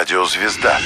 Радиозвезда.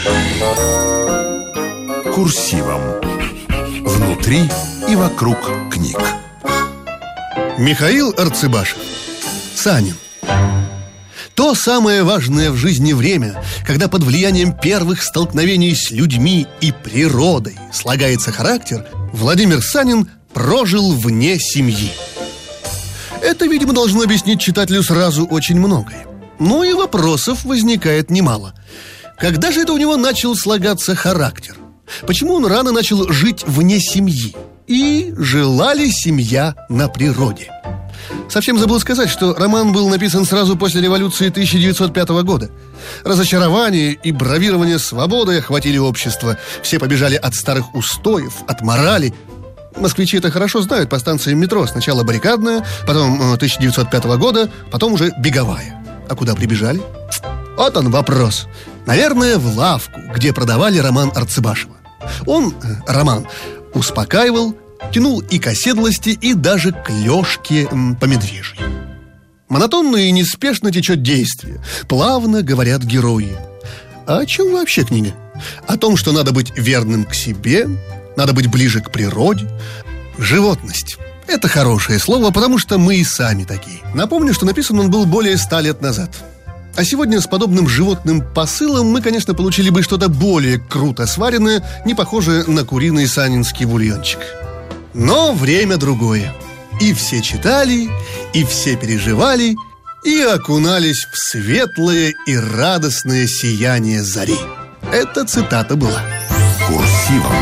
Курсивом. Внутри и вокруг книг. Михаил Арцыбашев. Санин. То самое важное в жизни время, когда под влиянием первых столкновений с людьми и природой слагается характер, Владимир Санин прожил вне семьи. Это, видимо, должно объяснить читателю сразу очень многое. Но и вопросов возникает немало. Когда же это у него начал слагаться характер? Почему он рано начал жить вне семьи? И жила ли семья на природе? Совсем забыл сказать, что роман был написан сразу после революции 1905 года. Разочарование и бравирование свободой охватили общество. Все побежали от старых устоев, от морали. Москвичи это хорошо знают по станциям метро. Сначала баррикадная, потом 1905 года, потом уже беговая. А куда прибежали? Вот он вопрос. Наверное, в лавку, где продавали роман Арцыбашева. Он, роман, успокаивал, тянул и к оседлости, и даже к лёжке по медвежьей. Монотонно и неспешно течет действие. Плавно говорят герои. А о чем вообще книга? О том, что надо быть верным к себе, надо быть ближе к природе. Животность. Это хорошее слово, потому что мы и сами такие. Напомню, что написан он был более 100 лет назад. А сегодня с подобным животным посылом мы, конечно, получили бы что-то более круто сваренное, не похожее на куриный санинский бульончик. Но время другое. И все читали, и все переживали, и окунались в светлое и радостное сияние зари. Эта цитата была. Курсивом.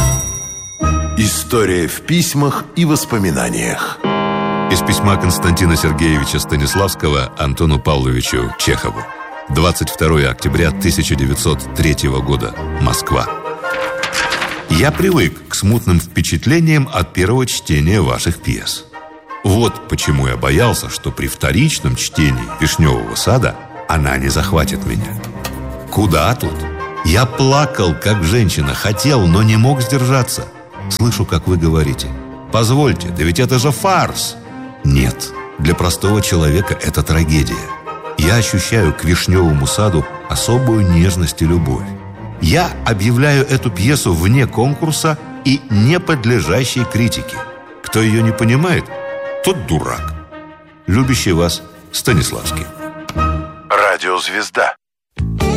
История в письмах и воспоминаниях. Из письма Константина Сергеевича Станиславского Антону Павловичу Чехову. 22 октября 1903 года. Москва. Я привык к смутным впечатлениям от первого чтения ваших пьес. Вот почему я боялся, что при вторичном чтении «Вишневого сада» она не захватит меня. Куда тут? Я плакал, как женщина, хотел, но не мог сдержаться. Слышу, как вы говорите: «Позвольте, да ведь это же фарс!» Нет, для простого человека это трагедия. Я ощущаю к «Вишневому саду» особую нежность и любовь. Я объявляю эту пьесу вне конкурса и не подлежащей критике. Кто ее не понимает, тот дурак. Любящий вас Станиславский. Радиозвезда.